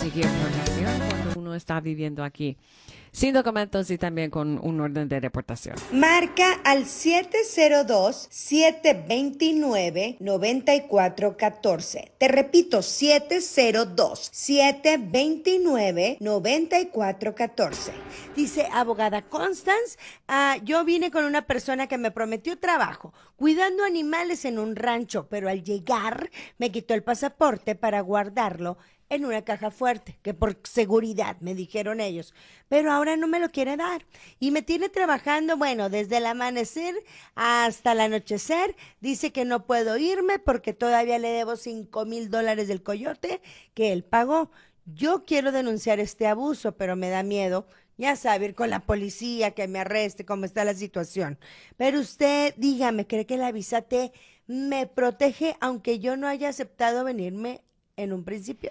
conseguir protección cuando uno está viviendo aquí sin documentos y también con un orden de deportación. Marca al 702-729-9414. Te repito, 702-729-9414. Dice abogada Constance, yo vine con una persona que me prometió trabajo, cuidando animales en un rancho, pero al llegar me quitó el pasaporte para guardarlo en una caja fuerte, que por seguridad me dijeron ellos, pero ahora no me lo quiere dar y me tiene trabajando, bueno, desde el amanecer hasta el anochecer. Dice que no puedo irme porque todavía le debo $5,000 del coyote que él pagó. Yo quiero denunciar este abuso, pero me da miedo, ya sabe, ir con la policía, que me arreste, cómo está la situación. Pero usted, dígame, ¿cree que la visa T me protege aunque yo no haya aceptado venirme en un principio?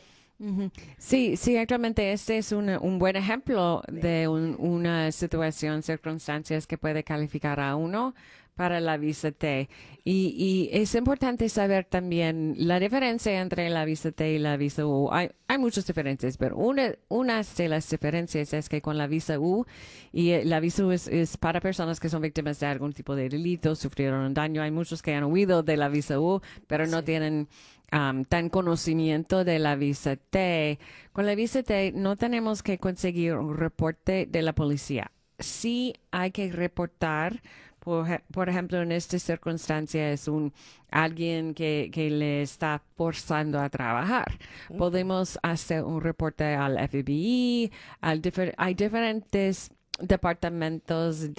Sí, sí, actualmente este es un buen ejemplo de una situación, circunstancias que puede calificar a uno para la visa T. Y es importante saber también la diferencia entre la visa T y la visa U. Hay muchas diferencias, pero una de las diferencias es que con la visa U, la visa U es para personas que son víctimas de algún tipo de delito, sufrieron un daño. Hay muchos que han huido de la visa U, pero no tienen tan conocimiento de la visa T. Con la visa T no tenemos que conseguir un reporte de la policía. Sí hay que reportar, por ejemplo, en esta circunstancia es alguien que le está forzando a trabajar. Podemos hacer un reporte al FBI, hay diferentes departamentos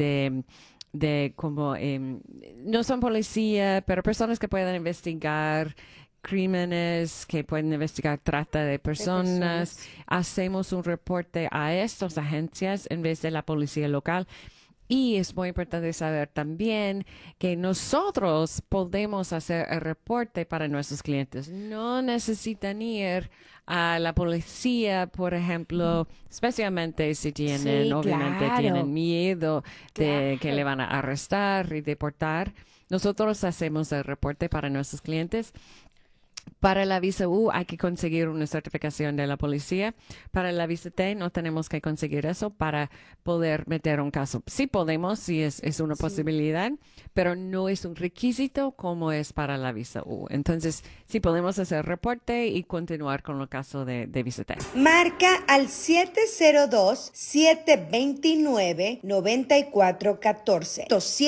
de como, no son policía, pero personas que pueden investigar crímenes, que pueden investigar trata de personas. Hacemos un reporte a estas agencias en vez de la policía local. Y es muy importante saber también que nosotros podemos hacer el reporte para nuestros clientes. No necesitan ir a la policía, por ejemplo, especialmente si tienen, obviamente, tienen miedo de que le van a arrestar y deportar. Nosotros hacemos el reporte para nuestros clientes. Para la visa U hay que conseguir una certificación de la policía. Para la visa T no tenemos que conseguir eso para poder meter un caso. Sí podemos, sí es una posibilidad, pero no es un requisito como es para la visa U. Entonces, sí podemos hacer reporte y continuar con el caso de visa T. Marca al 702-729-9414.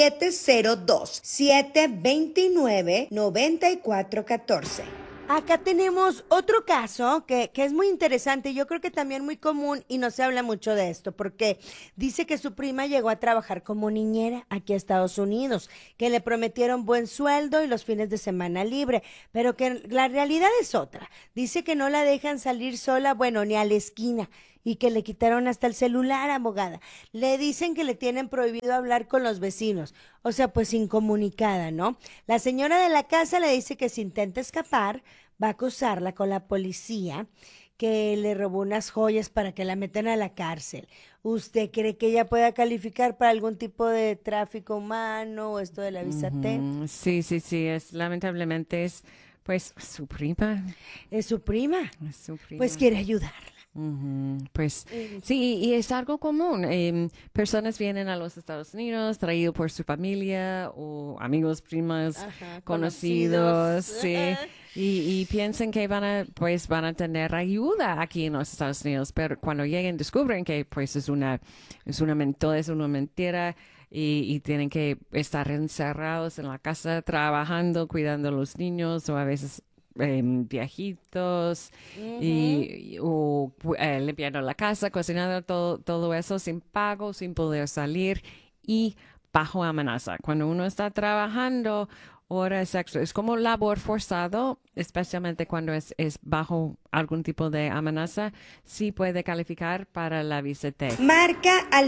702-729-9414. Acá tenemos otro caso que es muy interesante, yo creo que también muy común y no se habla mucho de esto, porque dice que su prima llegó a trabajar como niñera aquí a Estados Unidos, que le prometieron buen sueldo y los fines de semana libre, pero que la realidad es otra. Dice que no la dejan salir sola, bueno, ni a la esquina, y que le quitaron hasta el celular, abogada. Le dicen que le tienen prohibido hablar con los vecinos, o sea, pues incomunicada, ¿no? La señora de la casa le dice que si intenta escapar, va a acusarla con la policía, que le robó unas joyas para que la metan a la cárcel. ¿Usted cree que ella pueda calificar para algún tipo de tráfico humano o esto de la visa T? Sí, lamentablemente es, pues, su prima. ¿Es su prima? Es su prima. Pues quiere ayudarla. Pues sí, y es algo común. Personas vienen a los Estados Unidos traído por su familia o amigos, primas, conocidos, sí, y piensan que van a tener ayuda aquí en los Estados Unidos, pero cuando lleguen descubren que pues es una mentira. Y tienen que estar encerrados en la casa trabajando, cuidando a los niños o a veces viejitos o limpiando la casa, cocinando, todo eso sin pago, sin poder salir y bajo amenaza. Cuando uno está trabajando horas extra, es como labor forzado, especialmente cuando es bajo algún tipo de amenaza, sí puede calificar para la visa T. Marca al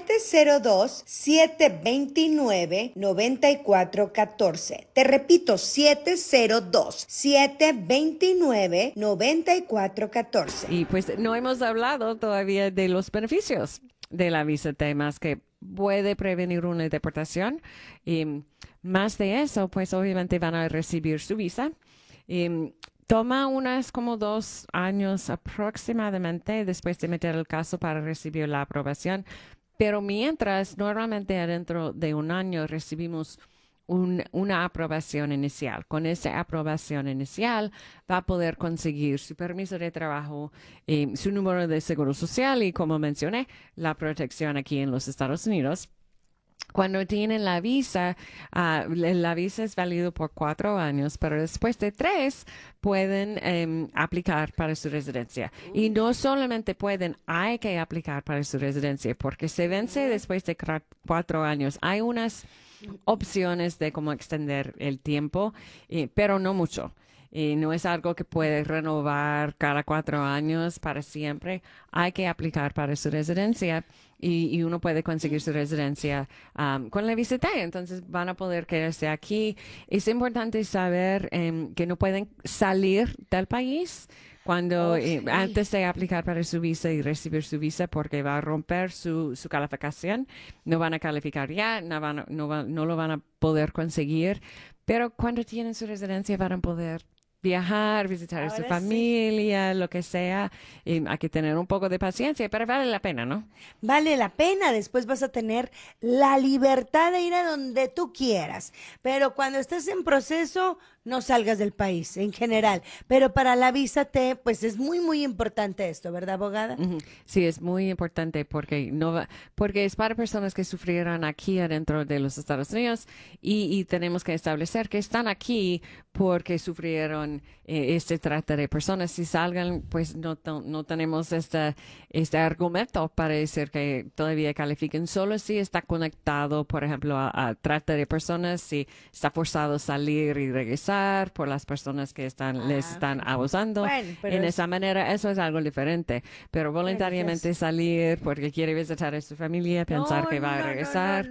702-729-9414. Te repito, 702-729-9414. Y pues no hemos hablado todavía de los beneficios de la visa T, más que puede prevenir una deportación. Y más de eso, pues obviamente van a recibir su visa. Toma unas como 2 años aproximadamente después de meter el caso para recibir la aprobación, pero mientras, normalmente dentro de un año recibimos una aprobación inicial. Con esa aprobación inicial va a poder conseguir su permiso de trabajo, su número de seguro social y, como mencioné, la protección aquí en los Estados Unidos. Cuando tienen la visa es válido por 4 años, pero después de 3 pueden aplicar para su residencia. Y no solamente pueden, hay que aplicar para su residencia porque se vence después de 4 años. Hay unas opciones de cómo extender el tiempo, pero no mucho. Y no es algo que puede renovar cada 4 años para siempre. Hay que aplicar para su residencia y uno puede conseguir su residencia con la visa T. Entonces van a poder quedarse aquí. Es importante saber que no pueden salir del país cuando antes de aplicar para su visa y recibir su visa porque va a romper su calificación. No van a calificar ya, no lo van a poder conseguir. Pero cuando tienen su residencia van a poder viajar, visitar a su Ahora sí. familia, lo que sea. Hay que tener un poco de paciencia, pero vale la pena, ¿no? Vale la pena, después vas a tener la libertad de ir a donde tú quieras, pero cuando estés en proceso, no salgas del país en general. Pero para la visa T, pues es muy, muy importante esto, ¿verdad, abogada? Ujú. Sí, es muy importante porque porque es para personas que sufrieron aquí adentro de los Estados Unidos y tenemos que establecer que están aquí porque sufrieron este trata de personas. Si salgan, pues no tenemos este argumento para decir que todavía califiquen. Solo si está conectado, por ejemplo, a trata de personas, si está forzado a salir y regresar por las personas que les están abusando. Bueno, pero En esa manera, eso es algo diferente. Pero voluntariamente salir porque quiere visitar a su familia, pensar que va a regresar,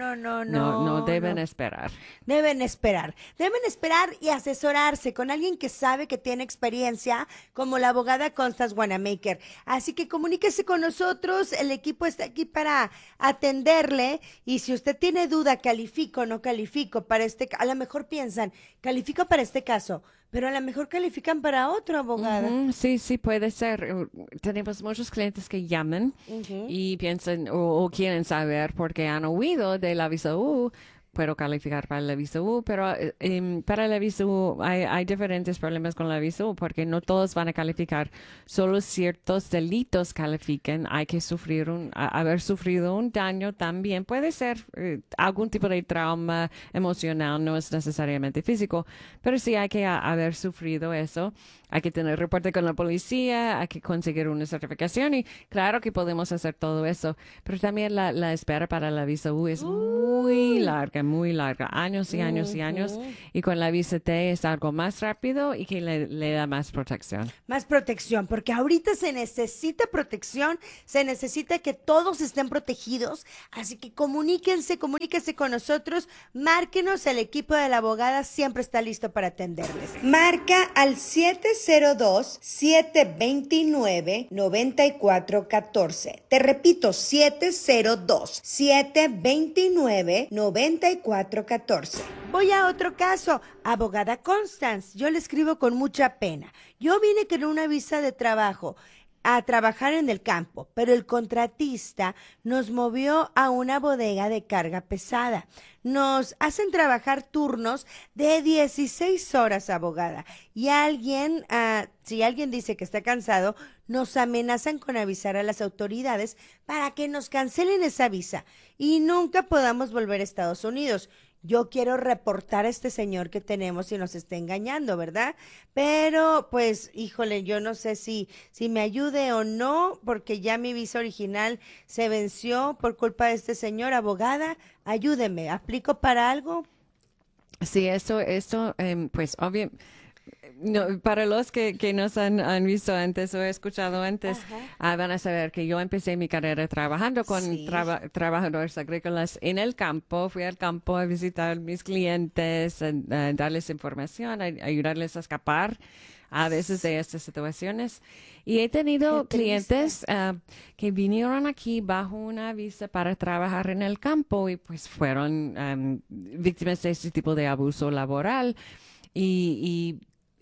no deben esperar. Deben esperar. Deben esperar y asesorarse con alguien que sabe que tiene experiencia, como la abogada Constance Wanamaker. Así que comuníquese con nosotros, el equipo está aquí para atenderle. Y si usted tiene duda, califico o no califico para a lo mejor piensan, califico para este caso, pero a lo mejor califican para otro, abogada. Sí, sí, puede ser. Tenemos muchos clientes que llaman y piensan o quieren saber porque han oído de la visa U. Puedo calificar para la visa U, pero para la visa U hay diferentes problemas con la visa U porque no todos van a calificar. Solo ciertos delitos califican. Hay que haber sufrido un daño también. Puede ser algún tipo de trauma emocional, no es necesariamente físico, pero sí hay que haber sufrido eso. Hay que tener reporte con la policía, hay que conseguir una certificación y claro que podemos hacer todo eso, pero también la espera para la visa U es muy larga, años y años y años, y con la visa T es algo más rápido y que le da más protección. Más protección, porque ahorita se necesita protección, se necesita que todos estén protegidos, así que comuníquense con nosotros, márquenos, el equipo de la abogada siempre está listo para atenderles. Marca al 702-729-9414. Te repito, 702-729-9414. Voy a otro caso. Abogada Constance, yo le escribo con mucha pena. Yo vine con una visa de trabajo a trabajar en el campo, pero el contratista nos movió a una bodega de carga pesada. Nos hacen trabajar turnos de 16 horas, abogada. Y si alguien dice que está cansado, nos amenazan con avisar a las autoridades para que nos cancelen esa visa y nunca podamos volver a Estados Unidos. Yo quiero reportar a este señor que tenemos y nos está engañando, ¿verdad? Pero, pues, híjole, yo no sé si me ayude o no, porque ya mi visa original se venció por culpa de este señor. Abogada, ayúdeme, ¿aplico para algo? Sí, esto pues obviamente. No, para los que nos han visto antes o escuchado antes, van a saber que yo empecé mi carrera trabajando con trabajadores agrícolas en el campo. Fui al campo a visitar mis clientes, a darles información, a ayudarles a escapar a veces de estas situaciones. Y he tenido clientes que vinieron aquí bajo una visa para trabajar en el campo y pues fueron víctimas de este tipo de abuso laboral. Y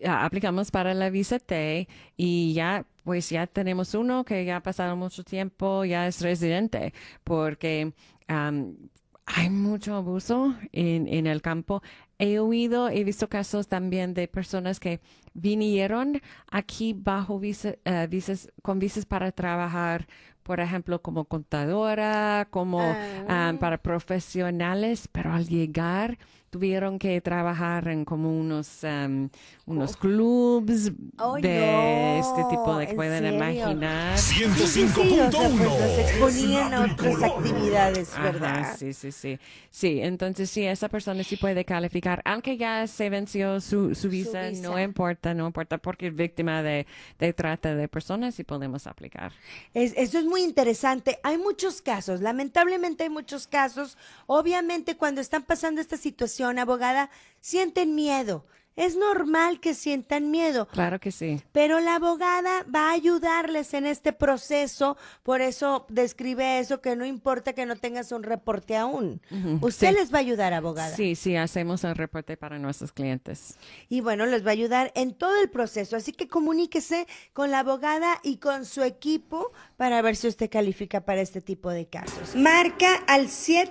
aplicamos para la visa T y ya, pues ya tenemos uno que ya ha pasado mucho tiempo, ya es residente, porque hay mucho abuso en el campo. He visto casos también de personas que vinieron aquí bajo con visas para trabajar, por ejemplo, como contadora, como Ah, para profesionales, pero al llegar tuvieron que trabajar en como unos clubs ¡ay, de este tipo no! de que ¿En pueden serio? imaginar. Sí, sí, sí, o sea, pues los 105.1 es exponían la a otras tricolor. actividades, Ajá, ¿verdad? sí, sí, sí. Sí, entonces sí, esa persona sí puede calificar, aunque ya se venció su Su visa, visa. no importa, porque es víctima de trata de personas y podemos aplicar. Eso es muy interesante. Hay muchos casos, lamentablemente hay muchos casos. Obviamente cuando están pasando esta situación, abogada, sienten miedo. Es normal que sientan miedo. Claro que sí. Pero la abogada va a ayudarles en este proceso, por eso describe eso, que no importa que no tengas un reporte aún. Ujú, Usted sí, les va a ayudar, abogada. sí, sí, hacemos el reporte para nuestros clientes. Y bueno, les va a ayudar en todo el proceso. Así que comuníquese con la abogada y con su equipo para ver si usted califica para este tipo de casos. Marca al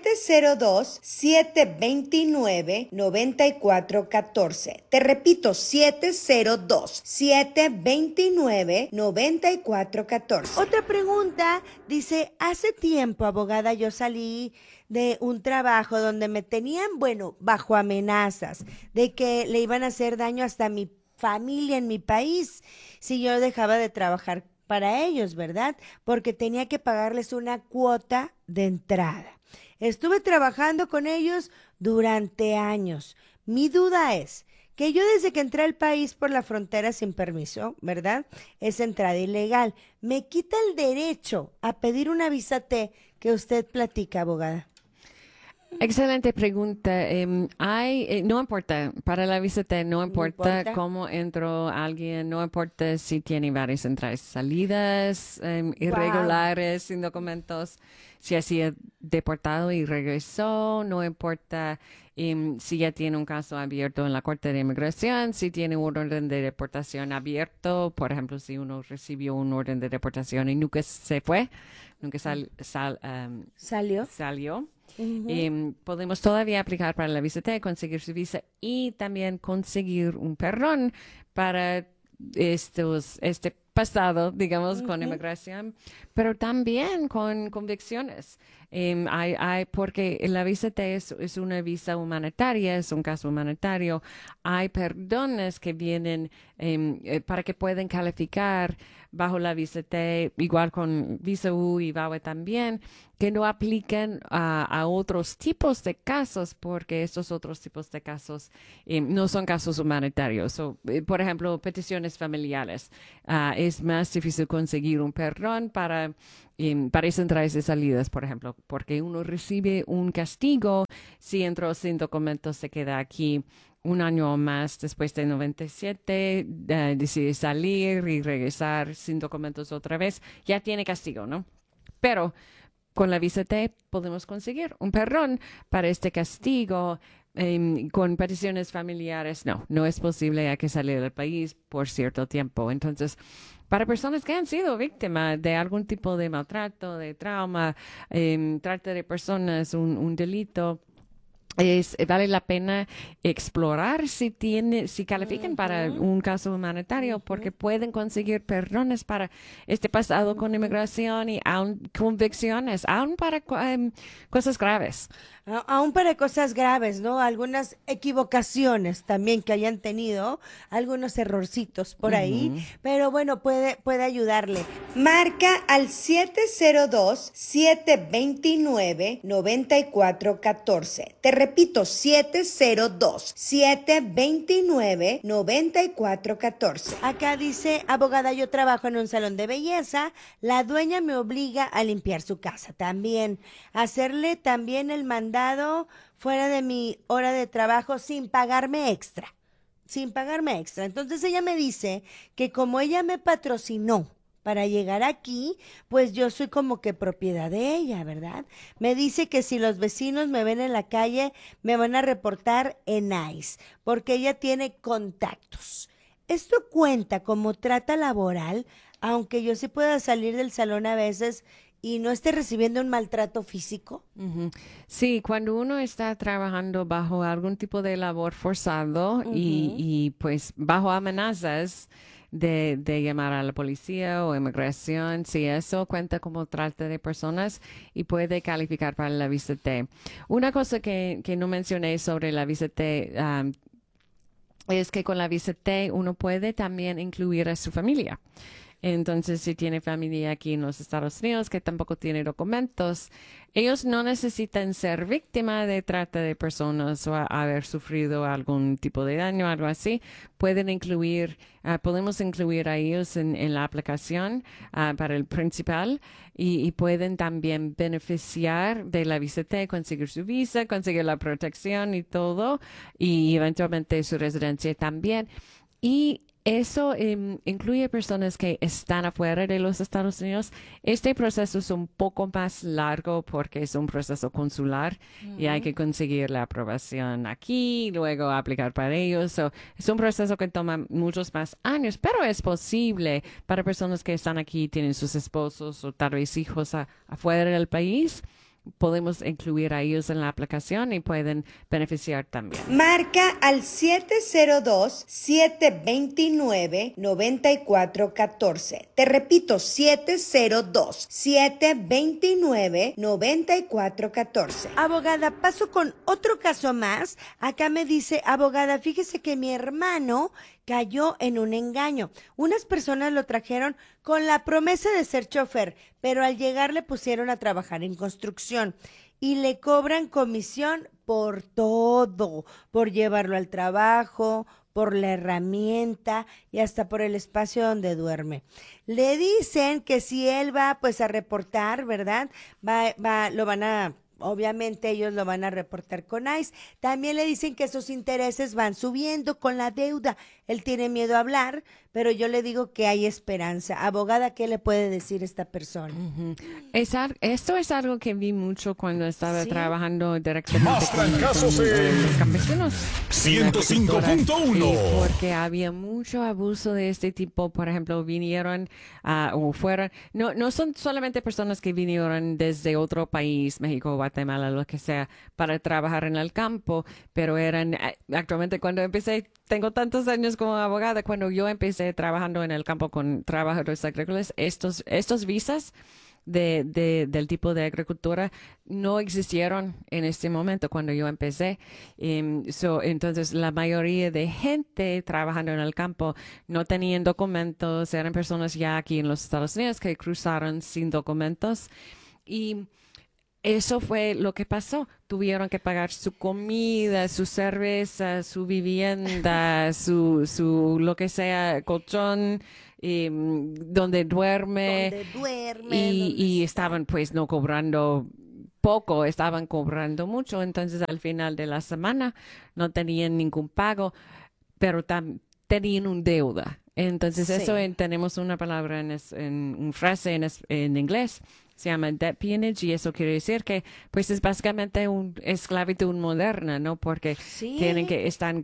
702-729-9414. Te repito, 702-729-9414. Otra pregunta, dice, hace tiempo, abogada, yo salí de un trabajo donde me tenían, bueno, bajo amenazas de que le iban a hacer daño hasta a mi familia en mi país si yo dejaba de trabajar para ellos, ¿verdad? Porque tenía que pagarles una cuota de entrada. Estuve trabajando con ellos durante años. Mi duda es que yo desde que entré al país por la frontera sin permiso, ¿verdad? Es entrada ilegal. Me quita el derecho a pedir una visa T que usted platica, abogada. Excelente pregunta. No importa, para la visita no No importa importa. cómo entró alguien, no importa si tiene varias entradas y salidas Wow. irregulares, sin documentos, si ha sido deportado y regresó, no importa si ya tiene un caso abierto en la Corte de Inmigración, si tiene un orden de deportación abierto, por ejemplo, si uno recibió un orden de deportación y nunca se fue, nunca ¿Salió? salió. Ujú. Podemos todavía aplicar para la visa T, conseguir su visa y también conseguir un perdón para este pasado, digamos, con Ujú. inmigración, pero también con convicciones. Porque la visa T es una visa humanitaria, es un caso humanitario. Hay perdones que vienen para que puedan calificar bajo la visa T, igual con visa U y VAWA también, que no aplican a otros tipos de casos, porque estos otros tipos de casos no son casos humanitarios. Por ejemplo, peticiones familiares. Es más difícil conseguir un perdón para esas entradas y salidas, por ejemplo, porque uno recibe un castigo si entró sin documentos, se queda aquí un año o más después de 97, decide salir y regresar sin documentos otra vez, ya tiene castigo, ¿no? Pero con la visa T podemos conseguir un perdón para este castigo. Con peticiones familiares, no es posible, hay que salir del país por cierto tiempo. Entonces, para personas que han sido víctimas de algún tipo de maltrato, de trauma, trata de personas, un delito, vale la pena explorar si califican para Ujú. un caso humanitario, porque Ujú. pueden conseguir perdones para este pasado con Ujú. inmigración y aún convicciones, aún para cosas graves. Aún para cosas graves, ¿no? Algunas equivocaciones también que hayan tenido, algunos errorcitos por ahí, Ujú. pero bueno, puede ayudarle. Marca al 702-729-9414. Te repito, 702-729-9414. Acá dice, abogada, yo trabajo en un salón de belleza, la dueña me obliga a limpiar su casa también, hacerle también el mandado fuera de mi hora de trabajo sin pagarme extra, sin pagarme extra. Entonces ella me dice que como ella me patrocinó para llegar aquí, pues yo soy como que propiedad de ella, ¿verdad? Me dice que si los vecinos me ven en la calle, me van a reportar en ICE, porque ella tiene contactos. ¿Esto cuenta como trata laboral? Aunque yo sí pueda salir del salón a veces y no esté recibiendo un maltrato físico. Ujú. Sí, cuando uno está trabajando bajo algún tipo de labor forzado Ujú. pues bajo amenazas de llamar a la policía o inmigración, si eso cuenta como trata de personas y puede calificar para la visa T. Una cosa que no mencioné sobre la visa T, es que con la visa T uno puede también incluir a su familia. Entonces, si tiene familia aquí en los Estados Unidos que tampoco tiene documentos, ellos no necesitan ser víctima de trata de personas o haber sufrido algún tipo de daño, algo así. Pueden incluir, podemos incluir a ellos en la aplicación para el principal y pueden también beneficiar de la visa T, conseguir su visa, conseguir la protección y todo, y eventualmente su residencia también. Y eso incluye personas que están afuera de los Estados Unidos. Este proceso es un poco más largo porque es un proceso consular y hay que conseguir la aprobación aquí, luego aplicar para ellos. So, es un proceso que toma muchos más años, pero es posible para personas que están aquí, tienen sus esposos o tal vez hijos afuera del país. Podemos incluir a ellos en la aplicación y pueden beneficiar también. Marca al 702-729-9414. Te repito, 702-729-9414. Abogada, paso con otro caso más. Acá me dice, abogada, fíjese que mi hermano cayó en un engaño. Unas personas lo trajeron con la promesa de ser chofer, pero al llegar le pusieron a trabajar en construcción y le cobran comisión por todo, por llevarlo al trabajo, por la herramienta y hasta por el espacio donde duerme. Le dicen que si él va pues a reportar, ¿verdad? Lo van a obviamente ellos lo van a reportar con ICE. También le dicen que sus intereses van subiendo con la deuda. Él tiene miedo a hablar, pero yo le digo que hay esperanza. Abogada, ¿qué le puede decir esta persona? Ujú. Esto es algo que vi mucho cuando estaba ¿Sí? trabajando directamente Basta en con casos los campesinos. en la agricultura, 105.1. Porque había mucho abuso de este tipo. Por ejemplo, vinieron o fueron, no son solamente personas que vinieron desde otro país, México, Guatemala, lo que sea, para trabajar en el campo, pero eran, actualmente cuando empecé, tengo tantos años como abogada, cuando yo empecé trabajando en el campo con trabajadores agrícolas, estos visas del tipo de agricultura no existieron en este momento cuando yo empecé. Entonces, la mayoría de gente trabajando en el campo no tenían documentos, eran personas ya aquí en los Estados Unidos que cruzaron sin documentos y eso fue lo que pasó. Tuvieron que pagar su comida, su cerveza, su vivienda, su lo que sea, colchón, donde duerme. Donde duermen, Y estaban pues no cobrando poco, estaban cobrando mucho. Entonces al final de la semana no tenían ningún pago, pero tenían un deuda. Entonces eso Sí. tenemos una palabra en una frase en inglés, se llama debt peonage y eso quiere decir que pues es básicamente una esclavitud moderna, ¿no? Porque tienen Sí. que están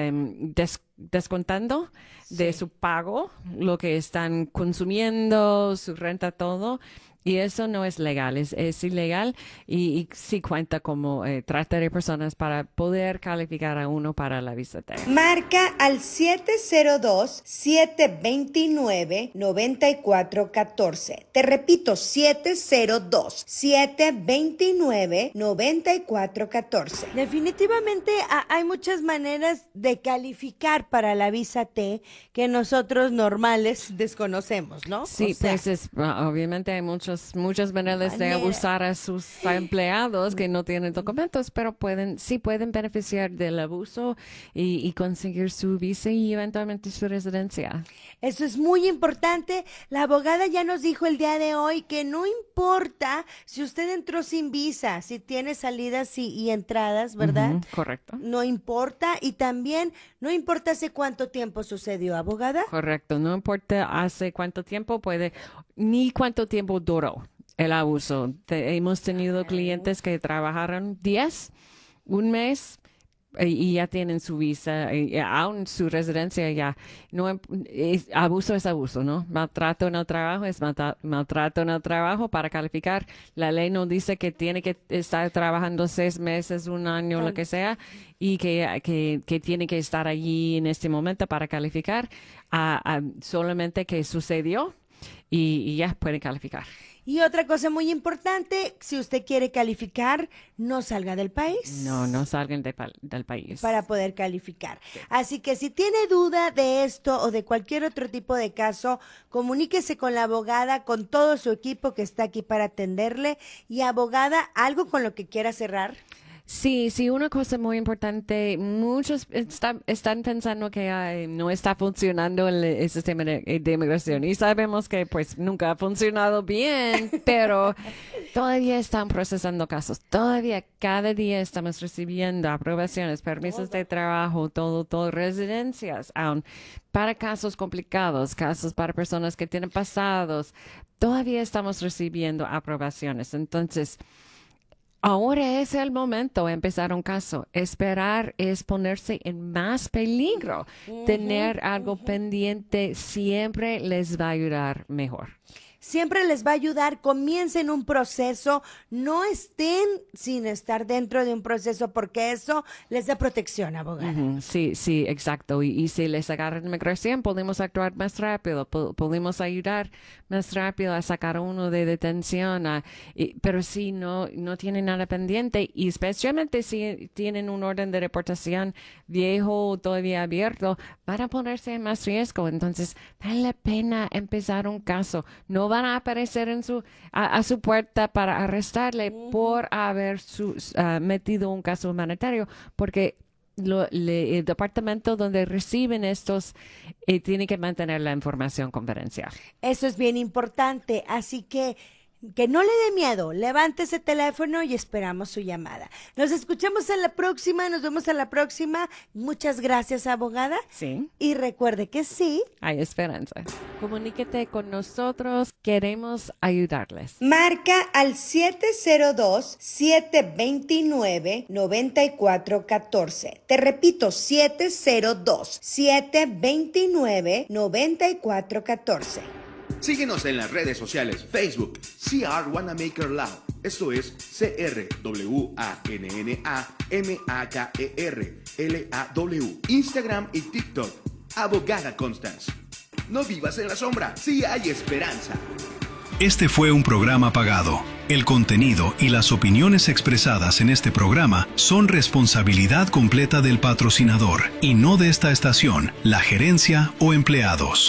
descontando de Sí. su pago lo que están consumiendo, su renta, todo. Y eso no es legal, es ilegal y sí cuenta como trata de personas para poder calificar a uno para la visa T. Marca al 702-729-9414. Te repito, 702-729-9414. Definitivamente hay muchas maneras de calificar para la visa T que nosotros normales desconocemos, ¿no? Sí, O sea, pues obviamente hay muchas maneras de manera- abusar a sus empleados que no tienen documentos, pero sí pueden beneficiar del abuso y conseguir su visa y eventualmente su residencia. Eso es muy importante. La abogada ya nos dijo el día de hoy que no importa si usted entró sin visa, si tiene salidas y entradas, ¿verdad? Ujú, correcto. No importa y también no importa hace cuánto tiempo sucedió, abogada. Correcto, no importa hace cuánto tiempo ni cuánto tiempo duró el abuso. Hemos tenido clientes que trabajaron 10, un mes, y ya tienen su visa, y aún su residencia ya. No, abuso es abuso, ¿no? Maltrato en el trabajo es maltrato en el trabajo para calificar. La ley no dice que tiene que estar trabajando 6 meses, 1 año, lo que sea, y que tiene que estar allí en este momento para calificar. Solamente que sucedió y ya puede calificar. Y otra cosa muy importante, si usted quiere calificar, no salga del país. No salgan del país. Para poder calificar. Sí. Así que si tiene duda de esto o de cualquier otro tipo de caso, comuníquese con la abogada, con todo su equipo que está aquí para atenderle. Y abogada, ¿algo con lo que quiera cerrar? Sí, una cosa muy importante, muchos están pensando que no está funcionando el sistema de inmigración y sabemos que pues nunca ha funcionado bien, pero todavía están procesando casos, todavía cada día estamos recibiendo aprobaciones, permisos de trabajo, todo, residencias, aún para casos complicados, casos para personas que tienen pasados, todavía estamos recibiendo aprobaciones, entonces ahora es el momento de empezar un caso. Esperar es ponerse en más peligro. Tener algo pendiente siempre les va a ayudar mejor. Siempre les va a ayudar, comiencen un proceso, no estén sin estar dentro de un proceso porque eso les da protección, abogada. Sí, exacto. Y si les agarran inmigración, podemos actuar más rápido, podemos ayudar más rápido a sacar a uno de detención. Pero si no tienen nada pendiente, y especialmente si tienen un orden de deportación viejo todavía abierto, van a ponerse en más riesgo. Entonces, vale la pena empezar un caso. No van a aparecer a su puerta para arrestarle por haber metido un caso humanitario, porque el departamento donde reciben estos tiene que mantener la información confidencial. Eso es bien importante, así que no le dé miedo, levante ese teléfono y esperamos su llamada. Nos escuchamos en la próxima, nos vemos en la próxima. Muchas gracias, abogada. Sí. Y recuerde que sí hay esperanza. Comuníquete con nosotros, queremos ayudarles. Marca al 702-729-9414. Te repito, 702-729-9414. Síguenos en las redes sociales, Facebook, CR Wanamaker Law, esto es CRWANNAMAKER LAW, Instagram y TikTok, Abogada Constance. No vivas en la sombra, sí hay esperanza. Este fue un programa pagado. El contenido y las opiniones expresadas en este programa son responsabilidad completa del patrocinador y no de esta estación, la gerencia o empleados.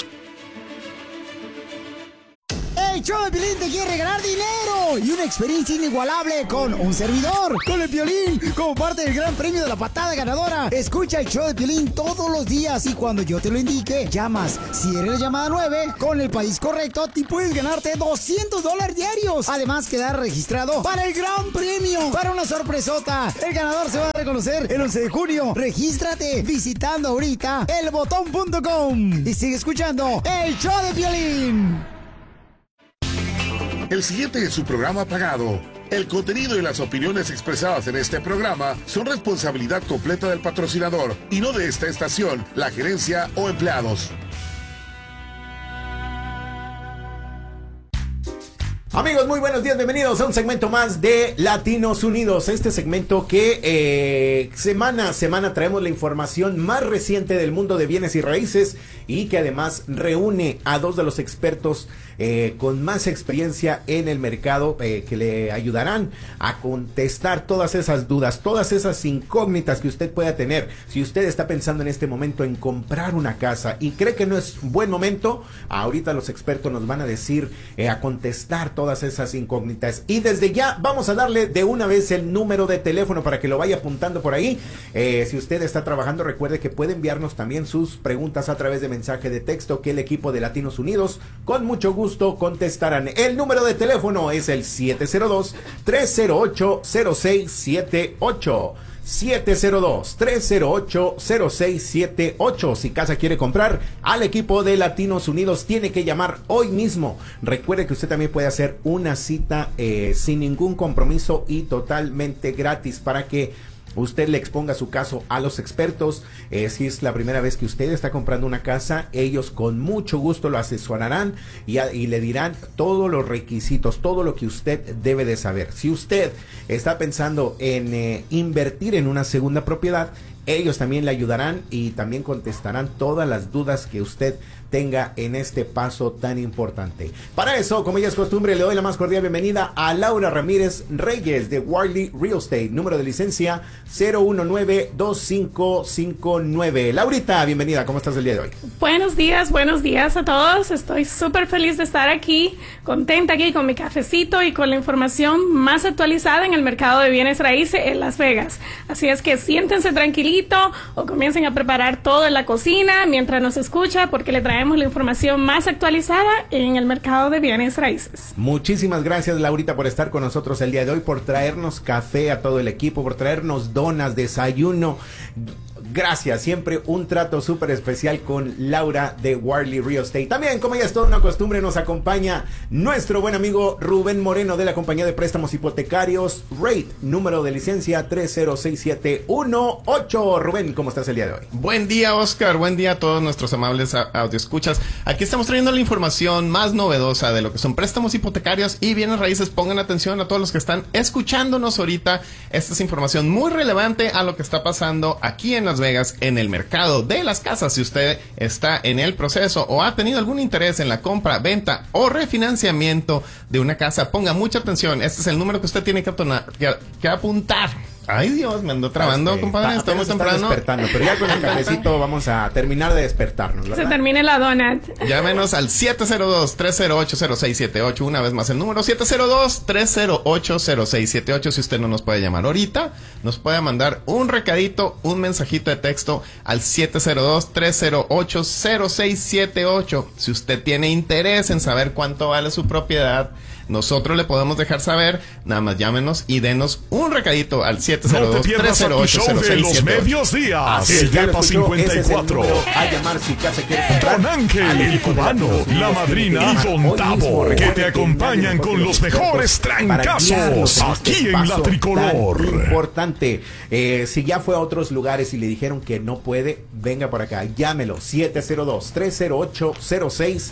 El show de Piolín te quiere regalar dinero y una experiencia inigualable con un servidor, con el Piolín, como parte del gran premio de la patada ganadora. Escucha el show de Piolín todos los días y cuando yo te lo indique, llamas. Si eres la llamada 9, con el país correcto, te puedes ganarte $200 diarios. Además, quedar registrado para el gran premio, para una sorpresota. El ganador se va a reconocer el 11 de junio. Regístrate visitando ahorita elbotón.com y sigue escuchando el show de Piolín. El siguiente es su programa pagado. El contenido y las opiniones expresadas en este programa son responsabilidad completa del patrocinador y no de esta estación, la gerencia o empleados. Amigos, muy buenos días, bienvenidos a un segmento más de Latinos Unidos. Este segmento que semana a semana traemos la información más reciente del mundo de bienes y raíces y que además reúne a dos de los expertos con más experiencia en el mercado que le ayudarán a contestar todas esas dudas, todas esas incógnitas que usted pueda tener. Si usted está pensando en este momento en comprar una casa y cree que no es buen momento, ahorita los expertos nos van a decir, a contestar todas esas incógnitas. Y desde ya vamos a darle de una vez el número de teléfono para que lo vaya apuntando por ahí. Si usted está trabajando, recuerde que puede enviarnos también sus preguntas a través de mensaje de texto que el equipo de Latinos Unidos con mucho gusto contestarán. El número de teléfono es el 702-308-0678. 702-308-0678. Si casa quiere comprar, al equipo de Latinos Unidos tiene que llamar hoy mismo. Recuerde que usted también puede hacer una cita sin ningún compromiso y totalmente gratis para que usted le exponga su caso a los expertos. Si es la primera vez que usted está comprando una casa, ellos con mucho gusto lo asesorarán y le dirán todos los requisitos, todo lo que usted debe de saber. Si usted está pensando en invertir en una segunda propiedad, ellos también le ayudarán y también contestarán todas las dudas que usted tenga en este paso tan importante. Para eso, como ya es costumbre, le doy la más cordial bienvenida a Laura Ramírez Reyes de Warley Real Estate, número de licencia 0192559. Laurita, bienvenida, ¿cómo estás el día de hoy? Buenos días a todos. Estoy súper feliz de estar aquí, contenta aquí con mi cafecito y con la información más actualizada en el mercado de bienes raíces en Las Vegas. Así es que siéntense tranquilito o comiencen a preparar todo en la cocina mientras nos escucha, porque le traemos la información más actualizada en el mercado de bienes raíces. Muchísimas gracias, Laurita, por estar con nosotros el día de hoy, por traernos café a todo el equipo, por traernos donas, desayuno. Gracias, siempre un trato súper especial con Laura de Warley Real Estate. También, como ya es toda una costumbre, nos acompaña nuestro buen amigo Rubén Moreno de la compañía de préstamos hipotecarios Rate, número de licencia 306718. Rubén, ¿cómo estás el día de hoy? Buen día, Oscar, buen día a todos nuestros amables audioescuchas. Aquí estamos trayendo la información más novedosa de lo que son préstamos hipotecarios y bienes raíces. Pongan atención a todos los que están escuchándonos ahorita. Esta es información muy relevante a lo que está pasando aquí en Las Vegas, en el mercado de las casas. Si usted está en el proceso o ha tenido algún interés en la compra, venta o refinanciamiento de una casa, ponga mucha atención. Este es el número que usted tiene que apuntar. Ay, Dios, me ando trabando, compadre. Estamos temprano. Despertando, pero ya con el cafecito vamos a terminar de despertarnos, ¿verdad? Se termine la donut. Llámenos al 702-308-0678. Una vez más el número 702-308-0678. Si usted no nos puede llamar ahorita, nos puede mandar un recadito, un mensajito de texto al 702-308-0678. Si usted tiene interés en saber cuánto vale su propiedad, nosotros le podemos dejar saber. Nada más llámenos y denos un recadito al 702-308-0678. De los medios días, el DEPA 54. A llamar si casa quiere comprar. Don Ángel, el cubano, la madrina y Don Tavo, que te acompañan con los mejores trancazos aquí en la Tricolor. Importante, si ya fue a otros lugares y le dijeron que no puede, venga por acá, llámelo 702-308-0678.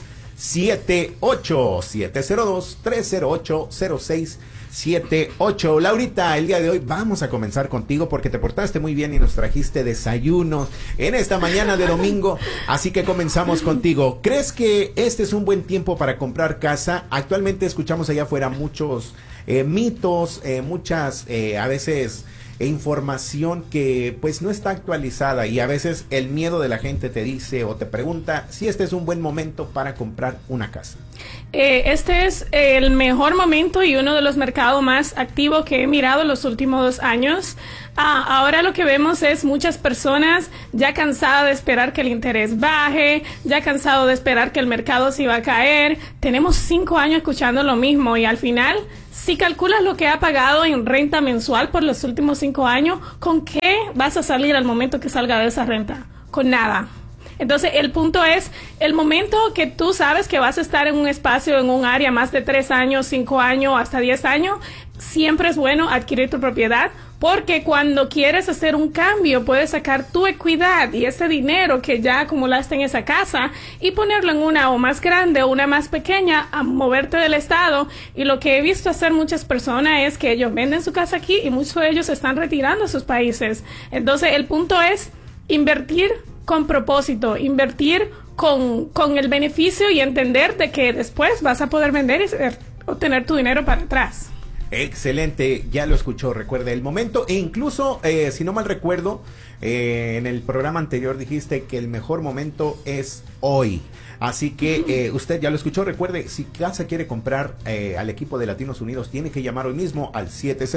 702-308-0678. Laurita, el día de hoy vamos a comenzar contigo porque te portaste muy bien y nos trajiste desayunos en esta mañana de domingo, así que comenzamos contigo. ¿Crees que este es un buen tiempo para comprar casa? Actualmente escuchamos allá afuera muchos mitos, muchas a veces información que pues no está actualizada, y a veces el miedo de la gente te dice o te pregunta si este es un buen momento para comprar una casa. Este es el mejor momento y uno de los mercados más activos que he mirado en los últimos 2 años. Ahora lo que vemos es muchas personas ya cansadas de esperar que el interés baje, ya cansados de esperar que el mercado se iba a caer. Tenemos 5 años escuchando lo mismo y al final, si calculas lo que ha pagado en renta mensual por los últimos 5 años, ¿con qué vas a salir al momento que salga de esa renta? Con nada. Entonces, el punto es, el momento que tú sabes que vas a estar en un espacio, en un área más de 3 años, 5 años, hasta 10 años, siempre es bueno adquirir tu propiedad, porque cuando quieres hacer un cambio, puedes sacar tu equidad y ese dinero que ya acumulaste en esa casa y ponerlo en una o más grande o una más pequeña, a moverte del estado. Y lo que he visto hacer muchas personas es que ellos venden su casa aquí y muchos de ellos se están retirando a sus países. Entonces, el punto es invertir con propósito, invertir con el beneficio y entender de que después vas a poder vender y obtener tu dinero para atrás. Excelente, ya lo escuchó, recuerde el momento, e incluso, si no mal recuerdo, en el programa anterior dijiste que el mejor momento es hoy. Así que usted ya lo escuchó. Recuerde, si casa quiere comprar al equipo de Latinos Unidos, tiene que llamar hoy mismo al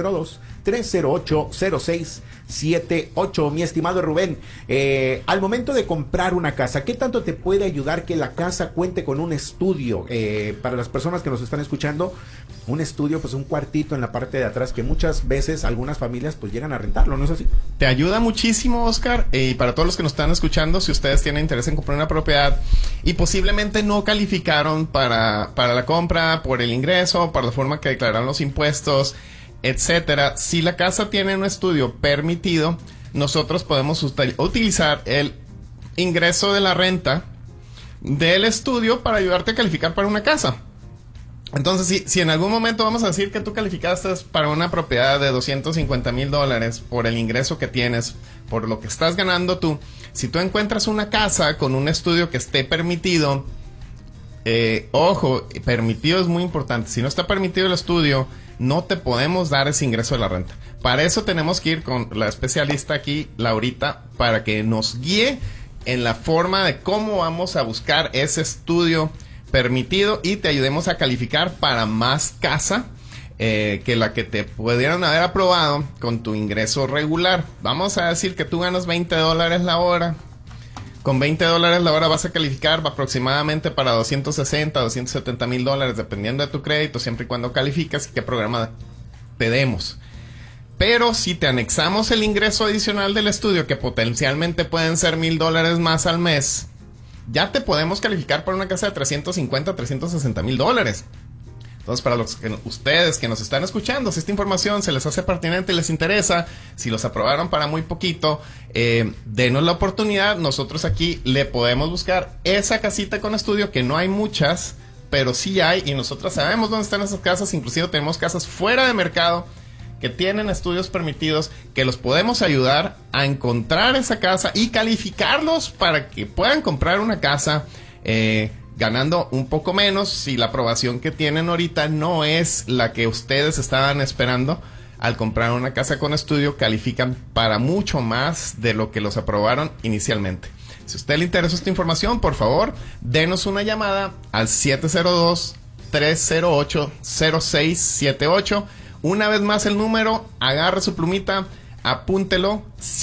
702-308-0678. Mi estimado Rubén, al momento de comprar una casa, ¿qué tanto te puede ayudar que la casa cuente con un estudio? Para las personas que nos están escuchando, un estudio, pues un cuartito en la parte de atrás que muchas veces algunas familias pues llegan a rentarlo, ¿no es así? Te ayuda muchísimo, Oscar, y para todos los que nos están escuchando, si ustedes tienen interés en comprar una propiedad y posiblemente no calificaron para la compra por el ingreso, por la forma que declararon los impuestos, etcétera. Si la casa tiene un estudio permitido, nosotros podemos utilizar el ingreso de la renta del estudio para ayudarte a calificar para una casa. Entonces, si en algún momento vamos a decir que tú calificaste para una propiedad de $250,000 por el ingreso que tienes, por lo que estás ganando tú, si tú encuentras una casa con un estudio que esté permitido, ojo, permitido es muy importante. Si no está permitido el estudio, no te podemos dar ese ingreso de la renta. Para eso tenemos que ir con la especialista aquí, Laurita, para que nos guíe en la forma de cómo vamos a buscar ese estudio permitido y te ayudemos a calificar para más casa que la que te pudieran haber aprobado con tu ingreso regular. Vamos a decir que tú ganas $20 la hora. Con $20 la hora vas a calificar aproximadamente para $260,000, $270,000, dependiendo de tu crédito, siempre y cuando calificas y qué programa te demos. Pero si te anexamos el ingreso adicional del estudio, que potencialmente pueden ser $1,000 más al mes, ya te podemos calificar para una casa de $350,000, $360,000. Entonces, para ustedes que nos están escuchando, si esta información se les hace pertinente y les interesa, si los aprobaron para muy poquito, denos la oportunidad. Nosotros aquí le podemos buscar esa casita con estudio, que no hay muchas, pero sí hay, y nosotros sabemos dónde están esas casas. Inclusive tenemos casas fuera de mercado que tienen estudios permitidos, que los podemos ayudar a encontrar esa casa y calificarlos para que puedan comprar una casa ganando un poco menos. Si la aprobación que tienen ahorita no es la que ustedes estaban esperando, al comprar una casa con estudio califican para mucho más de lo que los aprobaron inicialmente. Si a usted le interesa esta información, por favor, denos una llamada al 702-308-0678. Una vez más el número, agarre su plumita, apúntelo,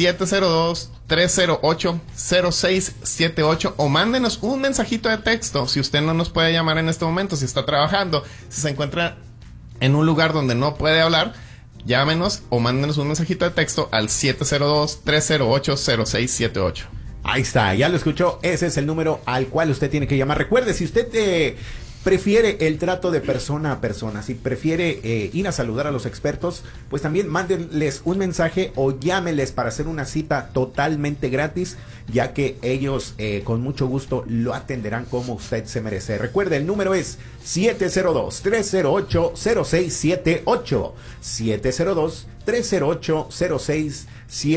702-308-0678, o mándenos un mensajito de texto si usted no nos puede llamar en este momento, si está trabajando, si se encuentra en un lugar donde no puede hablar, llámenos o mándenos un mensajito de texto al 702-308-0678. Ahí está, ya lo escuchó, ese es el número al cual usted tiene que llamar. Recuerde, si usted prefiere el trato de persona a persona, si prefiere ir a saludar a los expertos, pues también mándenles un mensaje o llámeles para hacer una cita totalmente gratis, ya que ellos con mucho gusto lo atenderán como usted se merece. Recuerde, el número es 702-308-0678. 702-308-0678.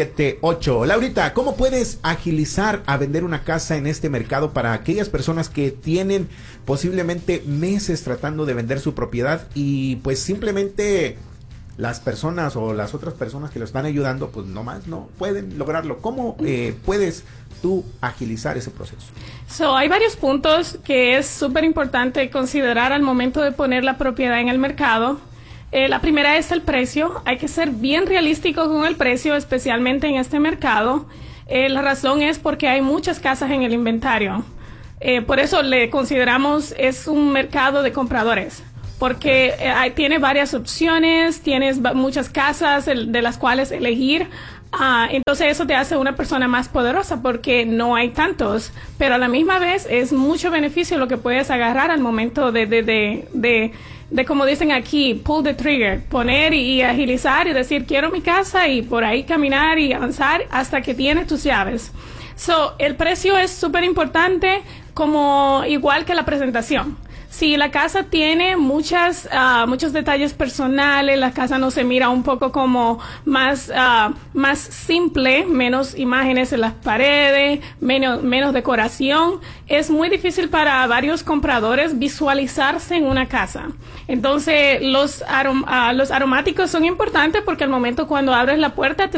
Laurita, ¿cómo puedes agilizar a vender una casa en este mercado para aquellas personas que tienen posiblemente meses tratando de vender su propiedad y pues simplemente las personas o las otras personas que lo están ayudando pues nomás no pueden lograrlo? ¿Cómo puedes tú agilizar ese proceso? Hay varios puntos que es súper importante considerar al momento de poner la propiedad en el mercado. La primera es el precio. Hay que ser bien realístico con el precio, especialmente en este mercado. La razón es porque hay muchas casas en el inventario. Por eso le consideramos es un mercado de compradores, porque tiene varias opciones, tienes muchas casas de las cuales elegir. Entonces eso te hace una persona más poderosa porque no hay tantos, pero a la misma vez es mucho beneficio lo que puedes agarrar al momento de como dicen aquí, pull the trigger, poner y agilizar y decir quiero mi casa y por ahí caminar y avanzar hasta que tienes tus llaves. El precio es súper importante, como igual que la presentación. Si la casa tiene muchos detalles personales, la casa no se mira un poco como más simple, menos imágenes en las paredes, menos decoración, es muy difícil para varios compradores visualizarse en una casa. Entonces, los aromáticos son importantes porque al momento cuando abres la puerta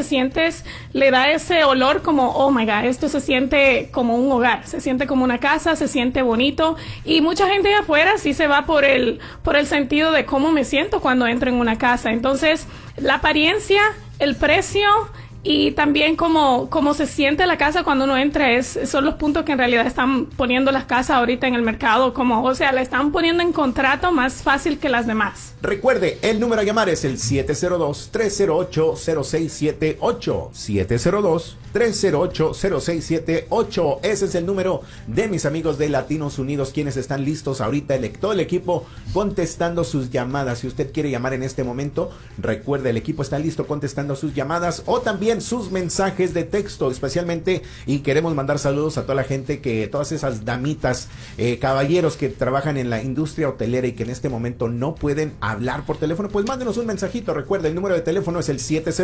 le da ese olor como, oh my God, esto se siente como un hogar, se siente como una casa, se siente bonito, y mucha gente de afuera sí se va por el sentido de cómo me siento cuando entro en una casa. Entonces, la apariencia, el precio y también cómo se siente la casa cuando uno entra son los puntos que en realidad están poniendo las casas ahorita en el mercado, la están poniendo en contrato más fácil que las demás. Recuerde, el número a llamar es el 702-308-0678. 308-0678. Ese es el número de mis amigos de Latinos Unidos, quienes están listos ahorita, todo el equipo contestando sus llamadas. Si usted quiere llamar en este momento, recuerde, el equipo está listo contestando sus llamadas o también sus mensajes de texto, especialmente, y queremos mandar saludos a toda la gente, todas esas damitas, caballeros que trabajan en la industria hotelera y que en este momento no pueden hablar por teléfono, pues mándenos un mensajito. Recuerda, el número de teléfono es el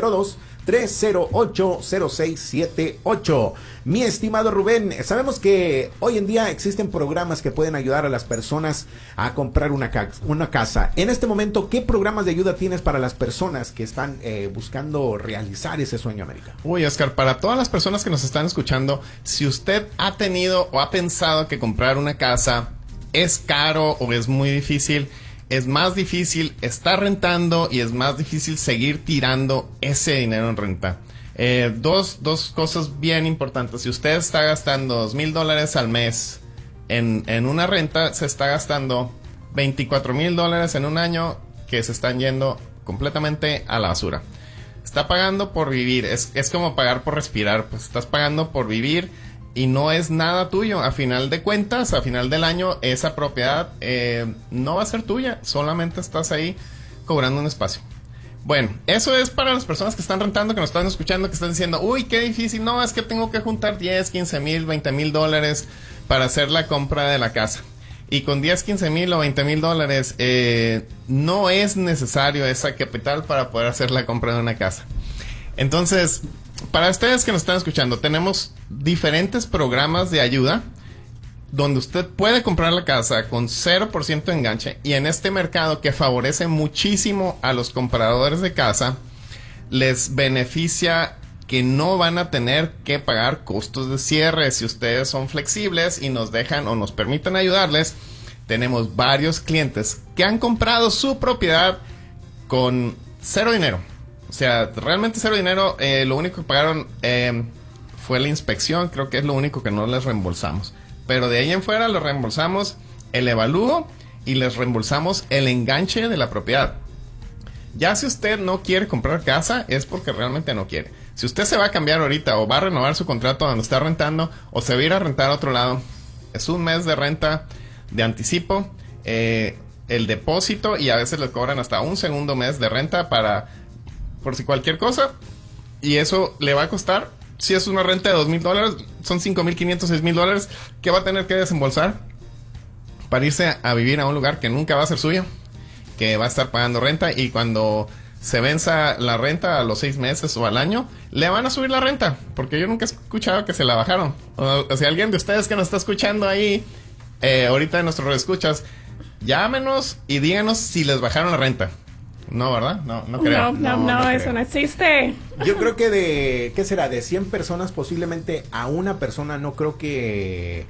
702-308-0678. Mi estimado Rubén, sabemos que hoy en día existen programas que pueden ayudar a las personas a comprar una casa. En este momento, ¿qué programas de ayuda tienes para las personas que están buscando realizar ese sueño, América? Uy, Oscar, para todas las personas que nos están escuchando, si usted ha tenido o ha pensado que comprar una casa es caro o es muy difícil, es más difícil estar rentando y es más difícil seguir tirando ese dinero en renta. Dos cosas bien importantes. Si usted está gastando $2,000 al mes en una renta, se está gastando $24,000 en un año que se están yendo completamente a la basura. Está pagando por vivir. Es como pagar por respirar. Pues estás pagando por vivir y no es nada tuyo. A final de cuentas, a final del año, esa propiedad no va a ser tuya. Solamente estás ahí cobrando un espacio. Bueno, eso es para las personas que están rentando, que nos están escuchando, que están diciendo, uy, qué difícil. No, es que tengo que juntar 10, 15 mil, 20 mil dólares para hacer la compra de la casa. Y con 10, 15 mil o 20 mil dólares no es necesario esa capital para poder hacer la compra de una casa. Entonces, para ustedes que nos están escuchando, tenemos diferentes programas de ayuda donde usted puede comprar la casa con 0% de enganche, y en este mercado que favorece muchísimo a los compradores de casa, les beneficia que no van a tener que pagar costos de cierre. Si ustedes son flexibles y nos dejan o nos permiten ayudarles, tenemos varios clientes que han comprado su propiedad con cero dinero. O sea, realmente cero dinero. Lo único que pagaron fue la inspección. Creo que es lo único que no les reembolsamos. Pero de ahí en fuera les reembolsamos el evalúo y les reembolsamos el enganche de la propiedad. Ya si usted no quiere comprar casa, es porque realmente no quiere. Si usted se va a cambiar ahorita o va a renovar su contrato donde está rentando, o se va a ir a rentar a otro lado, es un mes de renta de anticipo, el depósito, y a veces le cobran hasta un segundo mes de renta por si cualquier cosa, y eso le va a costar. Si es una renta de $2,000, son $5,500, $6,000 que va a tener que desembolsar para irse a vivir a un lugar que nunca va a ser suyo, que va a estar pagando renta, y cuando se venza la renta a los 6 meses o al año, le van a subir la renta, porque yo nunca he escuchado que se la bajaron. O si alguien de ustedes que nos está escuchando ahí, ahorita en nuestros escuchas, llámenos y díganos si les bajaron la renta. No, ¿verdad? No creo. No, eso no existe. Yo creo que ¿qué será? De 100 personas, posiblemente a una persona no creo que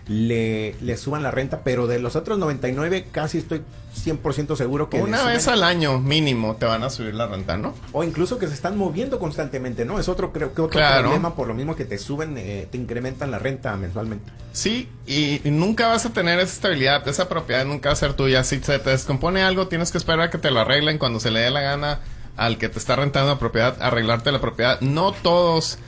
le suban la renta, pero de los otros 99 casi estoy 100% seguro que una vez al año mínimo te van a subir la renta, ¿no? O incluso que se están moviendo constantemente, ¿no? Es otro, creo que otro problema, por lo mismo que te suben, te incrementan la renta mensualmente. Sí, y nunca vas a tener esa estabilidad, esa propiedad nunca va a ser tuya. Si se te descompone algo, tienes que esperar a que te lo arreglen cuando se le dé la gana al que te está rentando la propiedad, arreglarte la propiedad. No todos